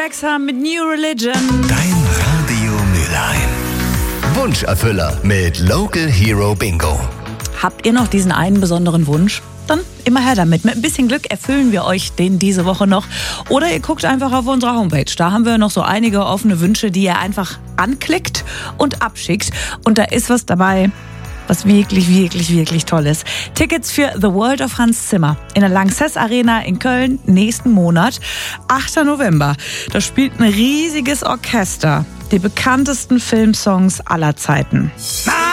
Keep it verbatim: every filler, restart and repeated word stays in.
Wexham mit New Religion. Dein Radio Mülheim. Wunscherfüller mit Local Hero Bingo. Habt ihr noch diesen einen besonderen Wunsch? Dann immer her damit. Mit ein bisschen Glück erfüllen wir euch den diese Woche noch. Oder ihr guckt einfach auf unserer Homepage. Da haben wir noch so einige offene Wünsche, die ihr einfach anklickt und abschickt. Und da ist was dabei, was wirklich, wirklich, wirklich toll ist. Tickets für The World of Hans Zimmer in der Lanxess Arena in Köln nächsten Monat, achter November. Da spielt ein riesiges Orchester die bekanntesten Filmsongs aller Zeiten.